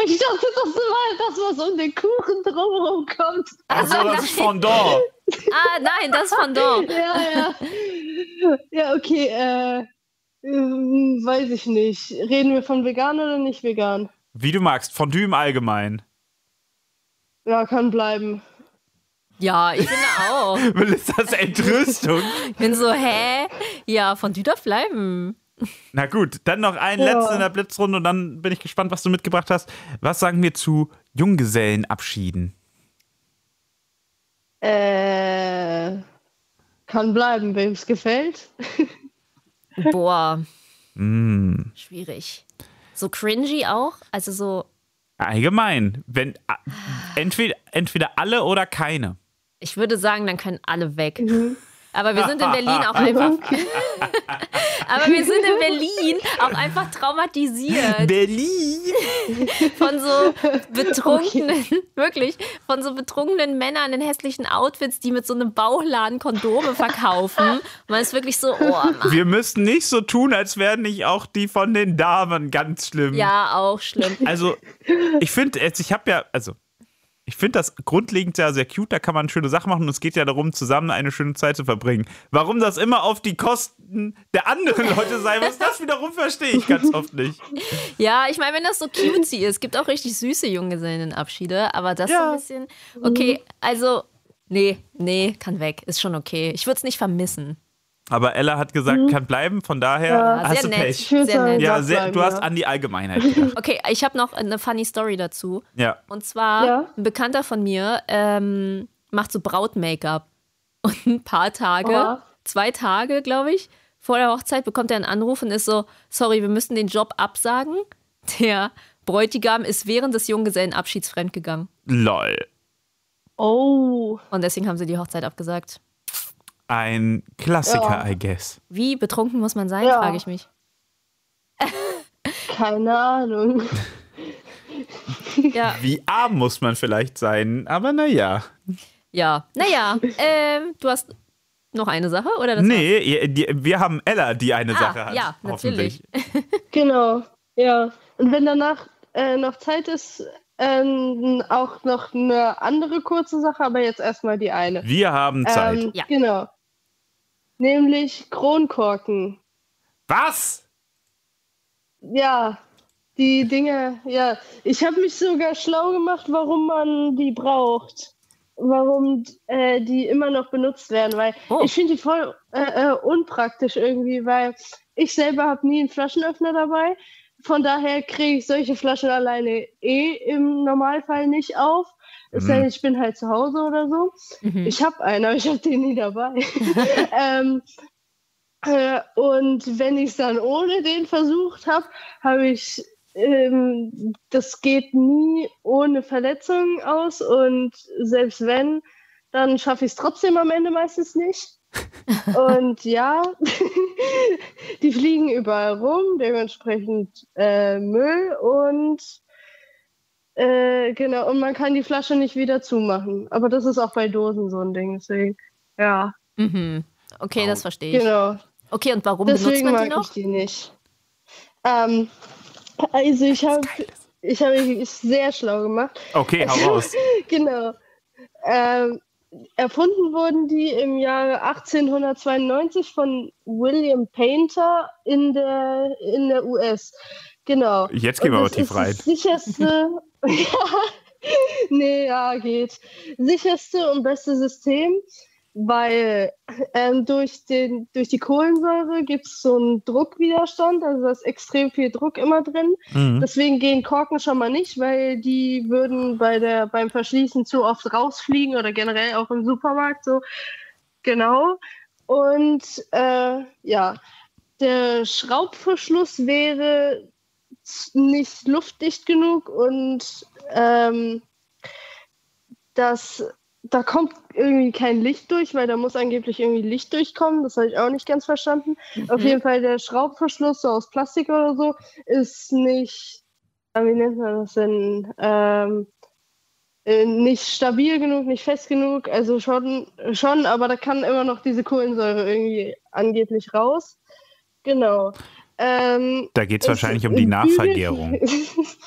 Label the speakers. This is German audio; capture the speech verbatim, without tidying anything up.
Speaker 1: Ich dachte, das war das, was um den Kuchen drumherum kommt.
Speaker 2: Also das ist Fondant.
Speaker 3: Ah, nein, das ist Fondant.
Speaker 1: Ja, ja. Ja, okay, äh, ähm, weiß ich nicht. Reden wir von vegan oder nicht vegan?
Speaker 2: Wie du magst, Fondue im Allgemeinen.
Speaker 1: Ja, kann bleiben.
Speaker 3: Ja, ich finde auch.
Speaker 2: Melissas Entrüstung.
Speaker 3: Ich bin so, hä? Ja, Fondue darf bleiben.
Speaker 2: Na gut, dann noch ein
Speaker 1: Ja.
Speaker 2: letzten in der Blitzrunde und dann bin ich gespannt, was du mitgebracht hast. Was sagen wir zu Junggesellenabschieden?
Speaker 1: Äh, kann bleiben, wem es gefällt.
Speaker 3: Boah,
Speaker 2: Mm.
Speaker 3: schwierig. So cringy auch? Also so,
Speaker 2: Allgemein, wenn a- entweder, entweder alle oder keine.
Speaker 3: ich würde sagen, dann können alle weg.
Speaker 1: Mhm.
Speaker 3: Aber wir sind in Berlin auch einfach. Aber wir sind in Berlin auch einfach traumatisiert
Speaker 2: Berlin!
Speaker 3: von so betrunkenen, wirklich, von so betrunkenen Männern in hässlichen Outfits, die mit so einem Bauchladen Kondome verkaufen. Und man ist wirklich so, oh Mann.
Speaker 2: Wir müssen nicht so tun, als wären nicht auch die von den Damen ganz schlimm.
Speaker 3: Ja, auch schlimm.
Speaker 2: Also, ich finde, ich habe ja, also, ich finde das grundlegend ja sehr cute, da kann man schöne Sachen machen und es geht ja darum, zusammen eine schöne Zeit zu verbringen. Warum das immer auf die Kosten der anderen Leute sein muss, das wiederum verstehe ich ganz oft nicht.
Speaker 3: Ja, ich meine, wenn das so cutesy ist, es gibt auch richtig süße Junggesellenabschiede, aber das
Speaker 2: Ja.
Speaker 3: so ein bisschen, okay, also, nee, nee, kann weg, ist schon okay. Ich würde es nicht vermissen.
Speaker 2: Aber Ella hat gesagt, kann bleiben, von daher
Speaker 1: Ja,
Speaker 2: hast
Speaker 3: sehr
Speaker 2: du
Speaker 3: nett.
Speaker 2: Pech.
Speaker 1: Ich würde
Speaker 3: Sehr
Speaker 1: sagen,
Speaker 3: nett.
Speaker 2: Ja,
Speaker 1: darf
Speaker 2: sehr,
Speaker 1: bleiben,
Speaker 2: du hast
Speaker 1: ja.
Speaker 2: an die Allgemeinheit gedacht.
Speaker 3: Okay, ich habe noch eine funny Story dazu.
Speaker 2: Ja.
Speaker 3: Und zwar,
Speaker 1: Ja.
Speaker 3: ein Bekannter von mir ähm, macht so Braut-Make-up. Und ein paar Tage,
Speaker 1: Oha.
Speaker 3: zwei Tage, glaube ich, vor der Hochzeit bekommt er einen Anruf und ist so, sorry, wir müssen den Job absagen. Der Bräutigam ist während des Junggesellenabschieds fremdgegangen.
Speaker 2: Lol.
Speaker 1: Oh.
Speaker 3: Und deswegen haben sie die Hochzeit abgesagt.
Speaker 2: Ein Klassiker,
Speaker 1: Ja.
Speaker 2: I guess.
Speaker 3: Wie betrunken muss man sein,
Speaker 1: Ja.
Speaker 3: frage ich mich.
Speaker 1: Keine Ahnung.
Speaker 3: Ja,
Speaker 2: Wie arm muss man vielleicht sein, aber naja.
Speaker 3: ja. Naja, ähm, du hast noch eine Sache, oder? Das
Speaker 2: Nee, ihr- die, wir haben Ella, die eine
Speaker 3: Ah,
Speaker 2: Sache hat.
Speaker 3: ja, natürlich.
Speaker 2: Hoffentlich.
Speaker 1: Genau, ja. Und wenn danach äh, noch Zeit ist, ähm, auch noch eine andere kurze Sache, aber jetzt erstmal die eine.
Speaker 2: Wir haben Zeit.
Speaker 1: Ähm,
Speaker 3: Ja.
Speaker 1: Genau. Nämlich Kronkorken.
Speaker 2: Was?
Speaker 1: Ja, die Dinge, ja. Ich habe mich sogar schlau gemacht, warum man die braucht. Warum äh, die immer noch benutzt werden, weil
Speaker 3: Oh.
Speaker 1: ich finde die voll äh, äh, unpraktisch irgendwie, weil ich selber habe nie einen Flaschenöffner dabei. Von daher kriege ich solche Flaschen alleine eh im Normalfall nicht auf. Es sei
Speaker 2: Mhm.
Speaker 1: denn, ich bin halt zu Hause oder so.
Speaker 3: Mhm.
Speaker 1: Ich habe einen, aber ich habe den nie dabei. ähm, äh, und wenn ich es dann ohne den versucht habe, habe ich, ähm, das geht nie ohne Verletzungen aus und selbst wenn, dann schaffe ich es trotzdem am Ende meistens nicht. Und ja, die fliegen überall rum, dementsprechend äh, Müll und äh, genau, und man kann die Flasche nicht wieder zumachen. Aber das ist auch bei Dosen so ein Ding, deswegen, ja,
Speaker 3: Mhm. Okay, das verstehe ich.
Speaker 1: genau.
Speaker 3: Okay, und warum benutzt
Speaker 1: Deswegen
Speaker 3: man
Speaker 1: mag
Speaker 3: die noch?
Speaker 1: ich die nicht. Ähm, also ich habe ich habe mich sehr schlau gemacht.
Speaker 2: Okay, hau raus.
Speaker 1: Genau. Ähm, erfunden wurden die im Jahre achtzehnhundertzweiundneunzig von William Painter in der, in der U S. Genau.
Speaker 2: Jetzt gehen wir
Speaker 1: Und
Speaker 2: aber
Speaker 1: das
Speaker 2: tief
Speaker 1: ist
Speaker 2: rein.
Speaker 1: Das sicherste, ja, nee, ja, geht. Sicherste und beste System, weil ähm, durch, den, durch die Kohlensäure gibt es so einen Druckwiderstand, also da ist extrem viel Druck immer drin.
Speaker 2: Mhm.
Speaker 1: Deswegen gehen Korken schon mal nicht, weil die würden bei der, beim Verschließen zu oft rausfliegen oder generell auch im Supermarkt so. Genau. Und äh, ja, der Schraubverschluss wäre z- nicht luftdicht genug und ähm, das, da kommt irgendwie kein Licht durch, weil da muss angeblich irgendwie Licht durchkommen. Das habe ich auch nicht ganz verstanden. Auf jeden Fall der Schraubverschluss so aus Plastik oder so ist nicht, äh, wie nennt man das denn, ähm, äh, nicht stabil genug, nicht fest genug. Also schon, schon, aber da kann immer noch diese Kohlensäure irgendwie angeblich raus. Genau. Ähm,
Speaker 2: Da geht es
Speaker 1: es-
Speaker 2: wahrscheinlich um die
Speaker 1: Bügel-
Speaker 2: Nachvergärung.